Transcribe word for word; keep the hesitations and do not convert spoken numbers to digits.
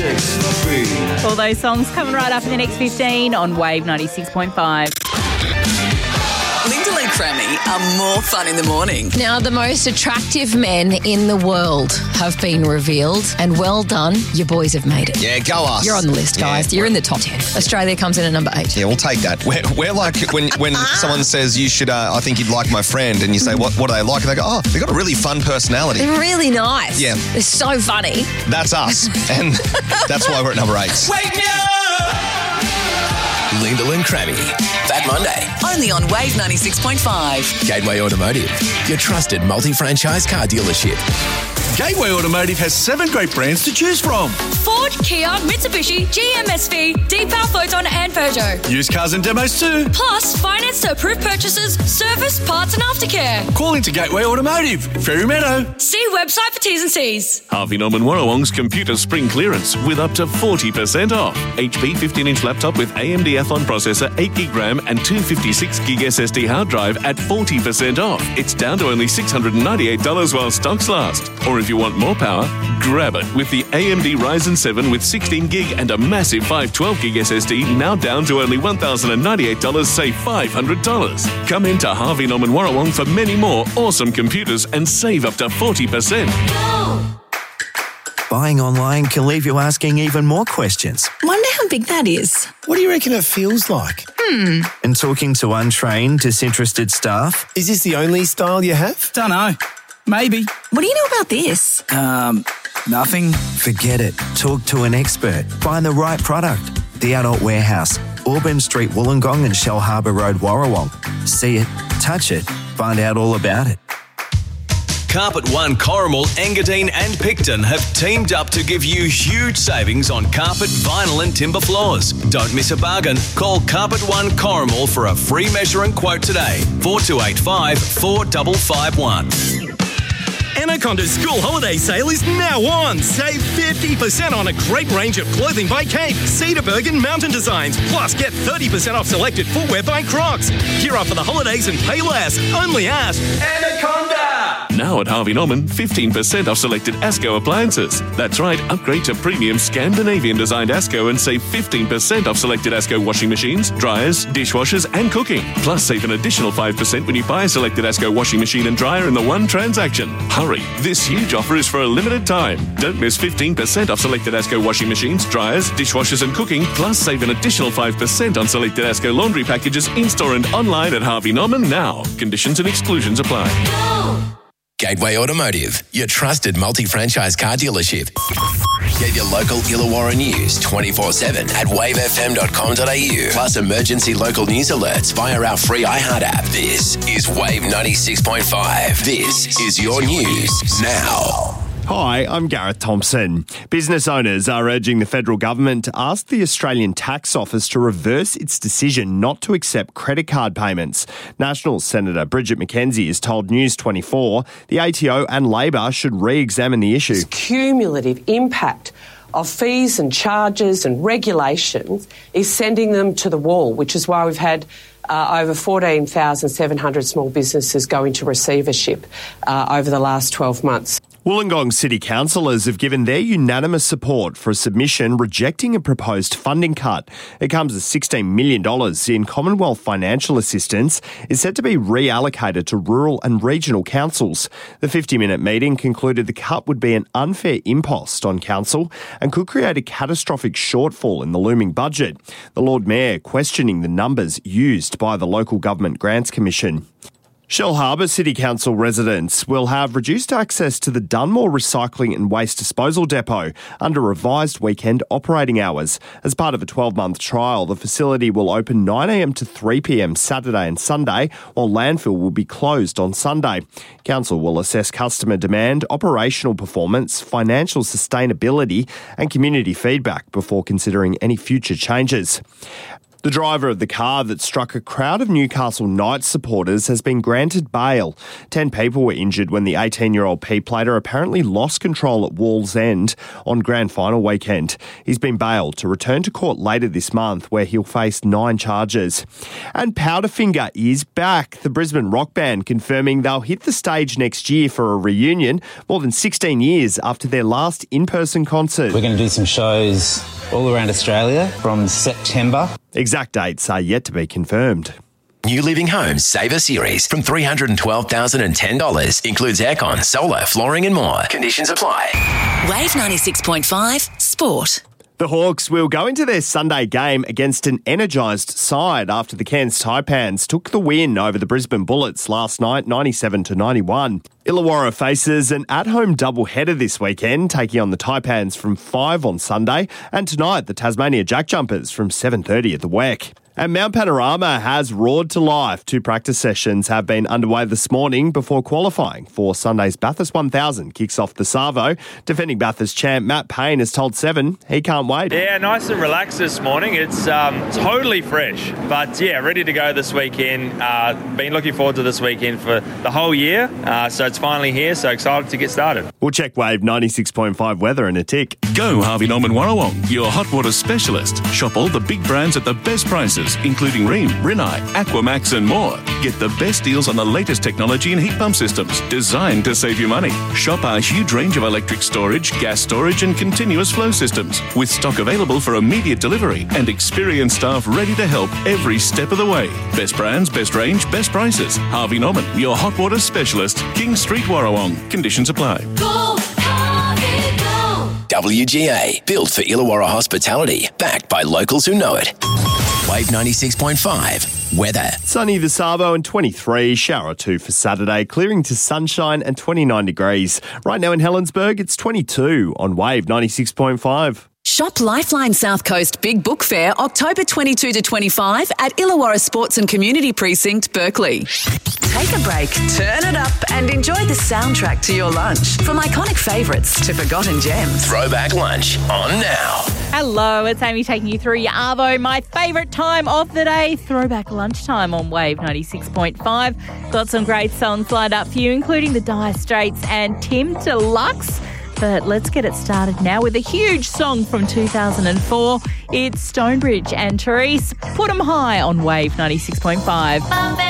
ninety-six. All those songs coming right up in the next fifteen on Wave ninety-six point five. Lyndall and Crammy are more fun in the morning. Now, the most attractive men in the world have been revealed, and well done, your boys have made it. Yeah, go us. You're on the list, guys. Yeah. You're in the top ten. Australia comes in at number eight. Yeah, we'll take that. We're, we're like when when someone says you should, uh, I think you'd like my friend, and you say, what, what do they like? And they go, oh, they've got a really fun personality. They're really nice. Yeah. They're so funny. That's us. And that's why we're at number eight. Wake me up! Lyndall and Crammy. That Monday. Only on Wave ninety-six point five. Gateway Automotive, your trusted multi-franchise car dealership. Gateway Automotive has seven great brands to choose from. Ford, Kia, Mitsubishi, G M S V, Deepal, Photon and Peugeot. Used cars and demos too. Plus, finance to approved purchases, service, parts and aftercare. Call into Gateway Automotive, Ferry Meadow. See website for T's and C's. Harvey Norman Warrawong's computer spring clearance with up to forty percent off. H P fifteen inch laptop with A M D Athlon processor, eight gig RAM and two fifty-six gig S S D hard drive at forty percent off. It's down to only six hundred ninety-eight dollars while stocks last. Or if you want more power, grab it with the A M D Ryzen seven with sixteen gig and a massive five twelve gig S S D, now down to only one thousand ninety-eight dollars, save five hundred dollars. Come into Harvey Norman Warrawong for many more awesome computers and save up to forty percent. Buying online can leave you asking even more questions. Wonder how big that is. What do you reckon it feels like? Hmm. And talking to untrained, disinterested staff. Is this the only style you have? Dunno. Maybe. What do you know about this? Um, nothing. Forget it. Talk to an expert. Find the right product. The Adult Warehouse, Auburn Street, Wollongong and Shell Harbour Road, Warrawong. See it, touch it, find out all about it. Carpet One, Corrimal, Engadine and Picton have teamed up to give you huge savings on carpet, vinyl and timber floors. Don't miss a bargain. Call Carpet One Corrimal for a free measure and quote today. four two eight five, four five five one. Anaconda's school holiday sale is now on. Save fifty percent on a great range of clothing by Cape, Cedarburg and Mountain Designs. Plus, get thirty percent off selected footwear by Crocs. Gear up for the holidays and pay less. Only at Anaconda. Now at Harvey Norman, fifteen percent off selected ASCO appliances. That's right, upgrade to premium Scandinavian designed ASCO and save fifteen percent off selected ASCO washing machines, dryers, dishwashers and cooking. Plus, save an additional five percent when you buy a selected ASCO washing machine and dryer in the one transaction. Hurry, this huge offer is for a limited time. Don't miss fifteen percent off selected ASCO washing machines, dryers, dishwashers and cooking. Plus, save an additional five percent on selected ASCO laundry packages in-store and online at Harvey Norman now. Conditions and exclusions apply. Gateway Automotive, your trusted multi-franchise car dealership. Get your local Illawarra news twenty-four seven at wave f m dot com dot a u. Plus emergency local news alerts via our free iHeart app. This is Wave ninety-six point five. This is your news now. Hi, I'm Gareth Thompson. Business owners are urging the federal government to ask the Australian Tax Office to reverse its decision not to accept credit card payments. National Senator Bridget McKenzie has told News twenty-four the A T O and Labor should re-examine the issue. This cumulative impact of fees and charges and regulations is sending them to the wall, which is why we've had uh, over fourteen thousand seven hundred small businesses go into receivership uh, over the last twelve months. Wollongong City councillors have given their unanimous support for a submission rejecting a proposed funding cut. It comes as sixteen million dollars in Commonwealth financial assistance is set to be reallocated to rural and regional councils. The fifty-minute meeting concluded the cut would be an unfair impost on council and could create a catastrophic shortfall in the looming budget. The Lord Mayor questioning the numbers used by the Local Government Grants Commission. Shell Harbour City Council residents will have reduced access to the Dunmore Recycling and Waste Disposal Depot under revised weekend operating hours. As part of a twelve-month trial, the facility will open nine a m to three p m Saturday and Sunday, while landfill will be closed on Sunday. Council will assess customer demand, operational performance, financial sustainability and community feedback before considering any future changes. The driver of the car that struck a crowd of Newcastle Knights supporters has been granted bail. Ten people were injured when the eighteen-year-old P-plater apparently lost control at Wallsend on grand final weekend. He's been bailed to return to court later this month, where he'll face nine charges. And Powderfinger is back. The Brisbane rock band confirming they'll hit the stage next year for a reunion, more than sixteen years after their last in-person concert. We're going to do some shows all around Australia from September. Exact dates are yet to be confirmed. New Living Homes Saver Series from three hundred twelve thousand ten dollars. Includes aircon, solar, flooring and more. Conditions apply. Wave ninety-six point five Sport. The Hawks will go into their Sunday game against an energised side after the Cairns Taipans took the win over the Brisbane Bullets last night, ninety-seven to ninety-one. Illawarra faces an at-home doubleheader this weekend, taking on the Taipans from five on Sunday, and tonight the Tasmania Jack Jumpers from seven thirty at the W E C. And Mount Panorama has roared to life. Two practice sessions have been underway this morning before qualifying for Sunday's Bathurst one thousand. Kicks off the Savo. Defending Bathurst champ Matt Payne has told Seven he can't wait. Yeah, nice and relaxed this morning. It's um, totally fresh. But yeah, ready to go this weekend. Uh, been looking forward to this weekend for the whole year. Uh, so it's finally here, so excited to get started. We'll check Wave ninety-six point five weather in a tick. Go Harvey Norman Warrawong, your hot water specialist. Shop all the big brands at the best prices, including Rheem, Rinnai, Aquamax and more. Get the best deals on the latest technology and heat pump systems designed to save you money. Shop our huge range of electric storage, gas storage and continuous flow systems with stock available for immediate delivery and experienced staff ready to help every step of the way. Best brands, best range, best prices. Harvey Norman, your hot water specialist. King Street, Warrawong. Conditions apply. Go, Harvey, go. W G A, built for Illawarra hospitality, backed by locals who know it. Wave ninety-six point five, weather. Sunny the Savo and twenty-three, shower or two for Saturday, clearing to sunshine and twenty-nine degrees. Right now in Helensburgh, it's twenty-two on Wave ninety-six point five. Shop Lifeline South Coast Big Book Fair October twenty-second to twenty-fifth at Illawarra Sports and Community Precinct, Berkeley. Take a break, turn it up and enjoy the soundtrack to your lunch. From iconic favourites to forgotten gems. Throwback Lunch on now. Hello, it's Amy taking you through your Arvo, my favourite time of the day, throwback lunchtime on Wave ninety-six point five. Got some great songs lined up for you, including the Dire Straits and Tim Deluxe. But let's get it started now with a huge song from two thousand four. It's Stonebridge and Therese. Put 'em High on Wave ninety-six point five.